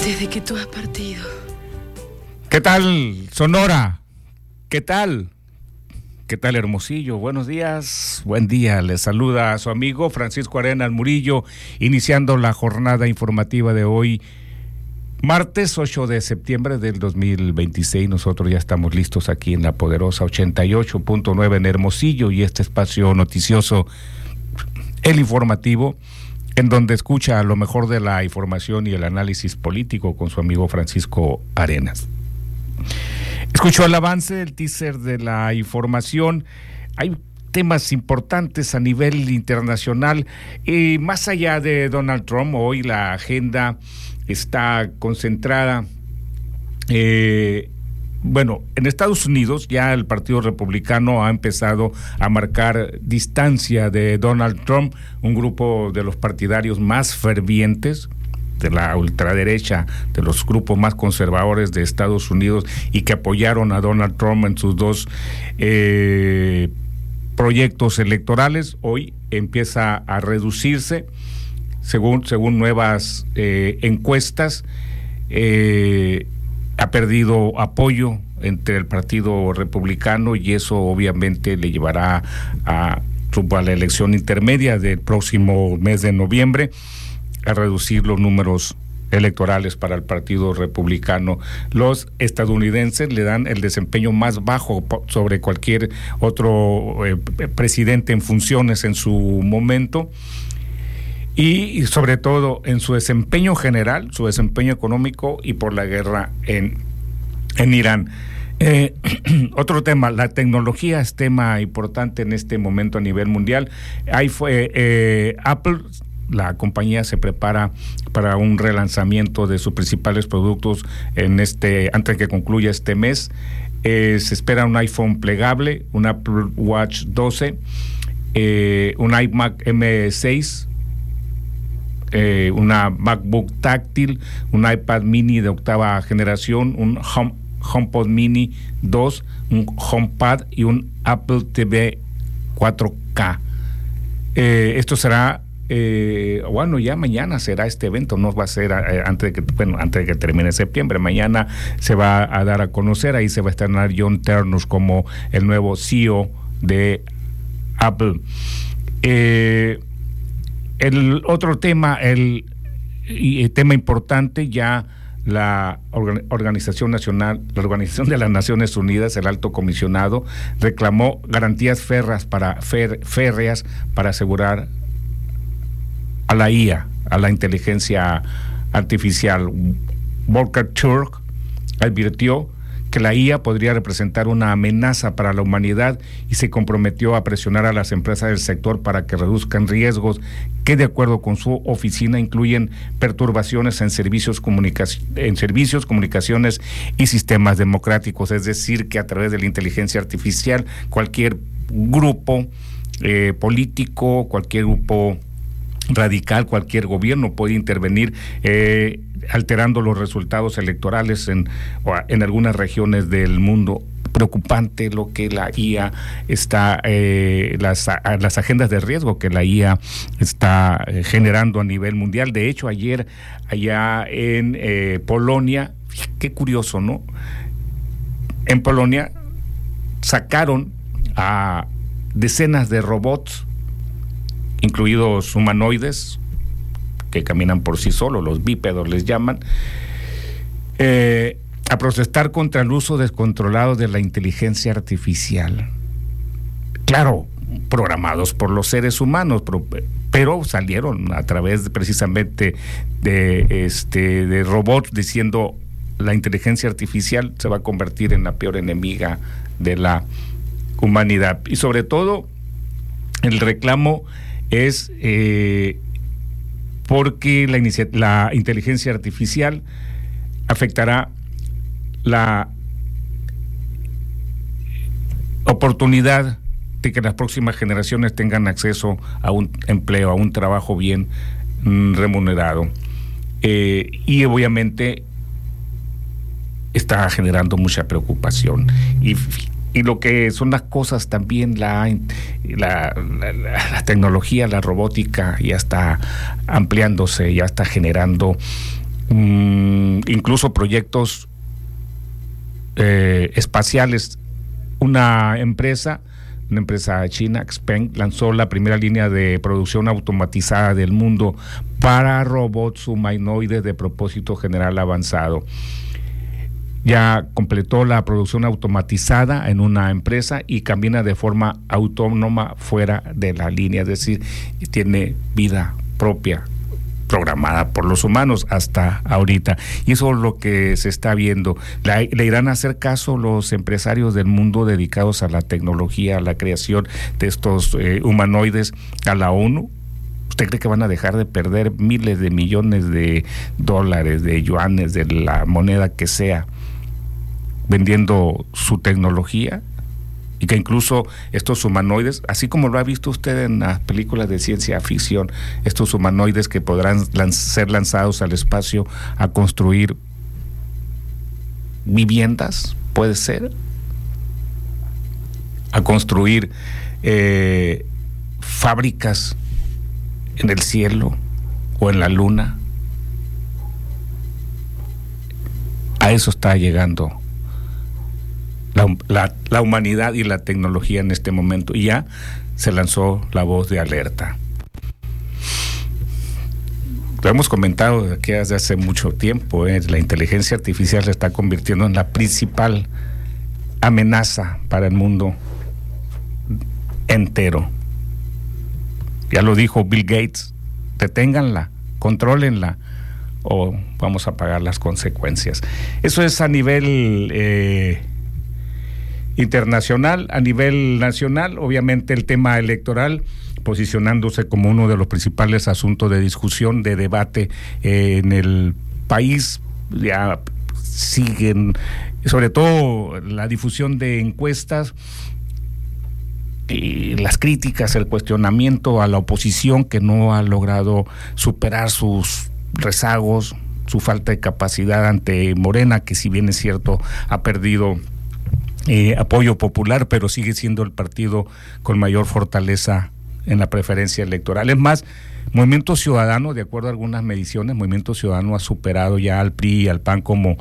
Desde que tú has partido. ¿Qué tal, Sonora? ¿Qué tal? ¿Qué tal, Hermosillo? Buenos días. Buen día. Les saluda a su amigo Francisco Arenas Murillo, iniciando la jornada informativa de hoy, martes 8 de septiembre del 2026. Nosotros ya estamos listos aquí en la poderosa 88.9 en Hermosillo y este espacio noticioso, el informativo, en donde escucha lo mejor de la información y el análisis político con su amigo Francisco Arenas. Escuchó el avance, el teaser de la información. Hay temas importantes a nivel internacional y más allá de Donald Trump. Hoy la agenda está concentrada. En Estados Unidos ya el Partido Republicano ha empezado a marcar distancia de Donald Trump, un grupo de los partidarios más fervientes de la ultraderecha, de los grupos más conservadores de Estados Unidos y que apoyaron a Donald Trump en sus dos proyectos electorales. Hoy empieza a reducirse, según nuevas encuestas. Ha perdido apoyo entre el Partido Republicano y eso obviamente le llevará a la elección intermedia del próximo mes de noviembre a reducir los números electorales para el Partido Republicano. Los estadounidenses le dan el desempeño más bajo sobre cualquier otro presidente en funciones en su momento. Y sobre todo en su desempeño general, su desempeño económico y por la guerra en Irán. Otro tema, la tecnología es tema importante en este momento a nivel mundial. Ahí fue Apple, la compañía se prepara para un relanzamiento de sus principales productos antes de que concluya este mes. Se espera un iPhone plegable, un Apple Watch 12, un iMac M6, una MacBook táctil, un iPad mini de octava generación, un HomePod mini 2, un HomePad y un Apple TV 4K. Esto será, ya mañana será este evento, no va a ser antes de que termine septiembre. Mañana se va a dar a conocer, ahí se va a estrenar John Ternus como el nuevo CEO de Apple. El otro tema, el tema importante, ya la Organización de las Naciones Unidas, el Alto Comisionado, reclamó garantías férreas para asegurar a la IA, a la inteligencia artificial. Volker Turk advirtió que la IA podría representar una amenaza para la humanidad y se comprometió a presionar a las empresas del sector para que reduzcan riesgos que, de acuerdo con su oficina, incluyen perturbaciones en servicios, comunicaciones y sistemas democráticos. Es decir, que a través de la inteligencia artificial cualquier grupo político, cualquier grupo radical, cualquier gobierno puede intervenir alterando los resultados electorales en algunas regiones del mundo. Preocupante lo que la IA está, las agendas de riesgo que la IA está generando a nivel mundial. De hecho, ayer allá en Polonia, qué curioso, ¿no? En Polonia sacaron a decenas de robots, incluidos humanoides, que caminan por sí solos, los bípedos les llaman, a protestar contra el uso descontrolado de la inteligencia artificial. Claro, programados por los humanos, pero salieron a través precisamente de robots diciendo la inteligencia artificial se va a convertir en la peor enemiga de la humanidad. Y sobre todo, el reclamo es porque la inteligencia artificial afectará la oportunidad de que las próximas generaciones tengan acceso a un empleo, a un trabajo bien remunerado. Y obviamente está generando mucha preocupación. Y lo que son las cosas también, la tecnología, la robótica ya está ampliándose, ya está generando incluso proyectos espaciales. Una empresa china, Xpeng, lanzó la primera línea de producción automatizada del mundo para robots humanoides de propósito general avanzado. Ya completó la producción automatizada en una empresa y camina de forma autónoma fuera de la línea, es decir, tiene vida propia, programada por los humanos hasta ahorita, y eso es lo que se está viendo. ¿Le irán a hacer caso los empresarios del mundo dedicados a la tecnología, a la creación de estos humanoides, a la ONU? ¿Usted cree que van a dejar de perder miles de millones de dólares, de yuanes, de la moneda que sea, vendiendo su tecnología? Y que incluso estos humanoides, así como lo ha visto usted en las películas de ciencia ficción, estos humanoides que podrán ser lanzados al espacio a construir viviendas, puede ser, a construir fábricas en el cielo o en la luna. A eso está llegando la humanidad y la tecnología en este momento, y ya se lanzó la voz de alerta. Lo hemos comentado aquí desde hace mucho tiempo, la inteligencia artificial se está convirtiendo en la principal amenaza para el mundo entero. Ya lo dijo Bill Gates: deténganla, contrólenla, o vamos a pagar las consecuencias. Eso es a nivel internacional. A nivel nacional, obviamente el tema electoral posicionándose como uno de los principales asuntos de discusión, de debate en el país. Ya siguen, sobre todo, la difusión de encuestas y las críticas, el cuestionamiento a la oposición que no ha logrado superar sus rezagos, su falta de capacidad ante Morena, que si bien es cierto ha perdido apoyo popular, pero sigue siendo el partido con mayor fortaleza en la preferencia electoral. Es más, Movimiento Ciudadano, de acuerdo a algunas mediciones, Movimiento Ciudadano ha superado ya al PRI y al PAN como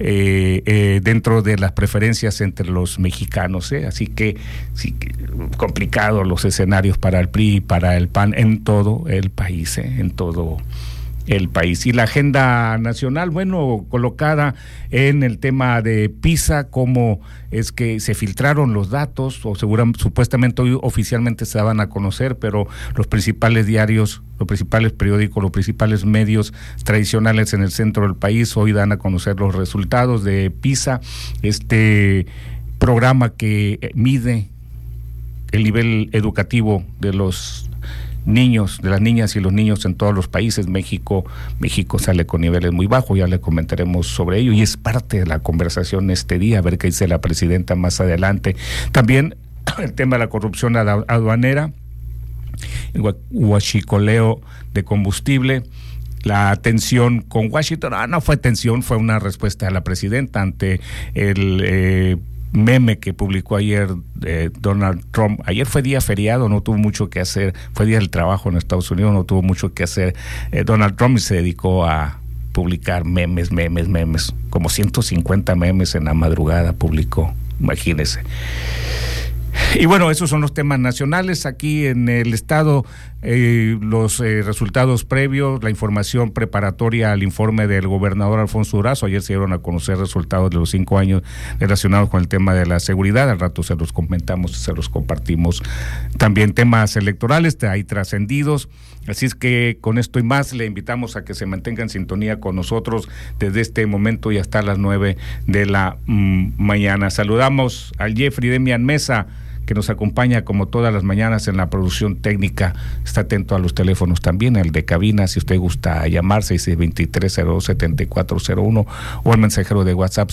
dentro de las preferencias entre los mexicanos, así que sí, complicado los escenarios para el PRI y para el PAN en todo el país, en todo el país. Y la agenda nacional, bueno, colocada en el tema de PISA, cómo es que se filtraron los datos, o supuestamente hoy oficialmente se daban a conocer, pero los principales diarios, los principales periódicos, los principales medios tradicionales en el centro del país hoy dan a conocer los resultados de PISA, este programa que mide el nivel educativo de los niños, de las niñas y los niños en todos los países. México sale con niveles muy bajos, ya le comentaremos sobre ello, y es parte de la conversación este día, a ver qué dice la presidenta más adelante. También el tema de la corrupción aduanera, el huachicoleo de combustible, la tensión con Washington. No fue tensión, fue una respuesta de la presidenta ante el meme que publicó ayer Donald Trump. Ayer fue día feriado, no tuvo mucho que hacer, fue día del trabajo en Estados Unidos, no tuvo mucho que hacer Donald Trump, y se dedicó a publicar memes, como 150 memes en la madrugada publicó, imagínese. Y bueno, esos son los temas nacionales. Aquí en el estado, los resultados previos, la información preparatoria al informe del gobernador Alfonso Durazo. Ayer se dieron a conocer resultados de los 5 años relacionados con el tema de la seguridad. Al rato se los comentamos, se los compartimos. También temas electorales, hay trascendidos. Así es que con esto y más le invitamos a que se mantenga en sintonía con nosotros desde este momento y hasta las 9 de la mañana. Saludamos al Jeffrey Demian Mesa, que nos acompaña como todas las mañanas en la producción técnica. Está atento a los teléfonos también, el de cabina, si usted gusta llamar, 6623-027401, o el mensajero de WhatsApp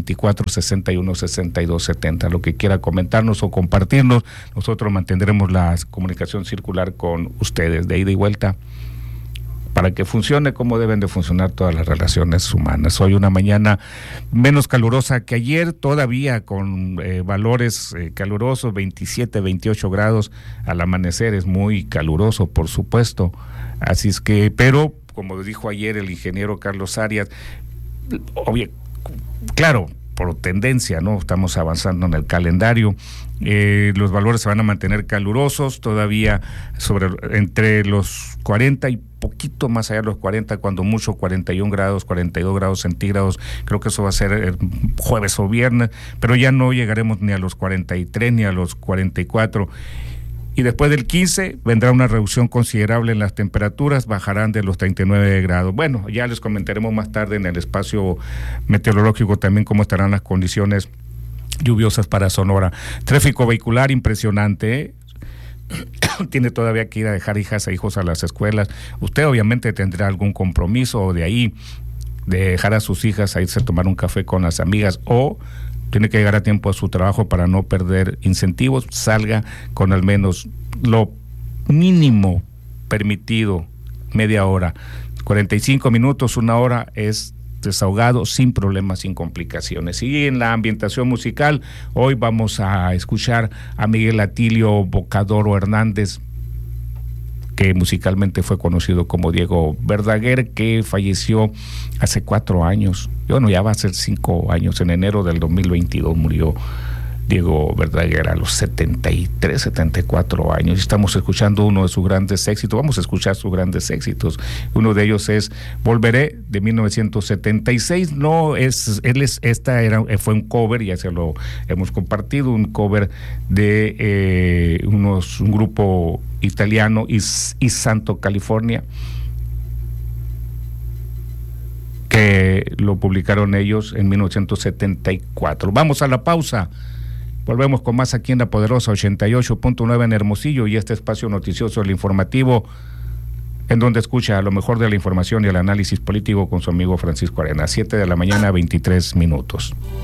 6624-616270. Lo que quiera comentarnos o compartirnos, nosotros mantendremos la comunicación circular con ustedes de ida y vuelta, para que funcione como deben de funcionar todas las relaciones humanas. Hoy una mañana menos calurosa que ayer, todavía con valores calurosos, 27, 28 grados al amanecer, es muy caluroso, por supuesto. Así es que, pero como dijo ayer el ingeniero Carlos Arias, claro, por tendencia, ¿no? Estamos avanzando en el calendario. Los valores se van a mantener calurosos todavía entre los 40 y poquito más allá de los 40, cuando mucho 41 grados, 42 grados centígrados. Creo que eso va a ser el jueves o viernes, pero ya no llegaremos ni a los 43 ni a los 44. Y después del 15 vendrá una reducción considerable en las temperaturas, bajarán de los 39 grados. Bueno, ya les comentaremos más tarde en el espacio meteorológico también cómo estarán las condiciones lluviosas para Sonora. Tráfico vehicular impresionante, ¿eh? Tiene todavía que ir a dejar hijas e hijos a las escuelas. Usted obviamente tendrá algún compromiso, o de ahí de dejar a sus hijas a irse a tomar un café con las amigas, o tiene que llegar a tiempo a su trabajo para no perder incentivos. Salga con al menos lo mínimo permitido, media hora. 45 minutos, una hora es desahogado, sin problemas, sin complicaciones. Y en la ambientación musical, hoy vamos a escuchar a Miguel Atilio Bocadoro Hernández, que musicalmente fue conocido como Diego Verdaguer, que falleció hace 4 años. Bueno, ya va a ser 5 años. En enero del 2022 murió Diego Verdaguer a los 73, 74 años. Estamos escuchando uno de sus grandes éxitos. Vamos a escuchar sus grandes éxitos. Uno de ellos es Volveré, de 1976. Fue un cover, ya se lo hemos compartido, un cover de un grupo italiano, y Santo California, que lo publicaron ellos en 1974. Vamos a la pausa. Volvemos con más aquí en La Poderosa 88.9 en Hermosillo, y este espacio noticioso, el informativo, en donde escucha lo mejor de la información y el análisis político con su amigo Francisco Arenas. 7 de la mañana, 23 minutos.